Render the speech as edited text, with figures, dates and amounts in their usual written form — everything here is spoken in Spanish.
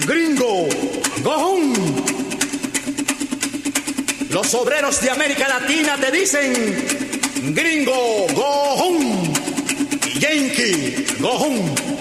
Gringo, go home. Los obreros de América Latina te dicen, gringo, go home. Yankee, go home.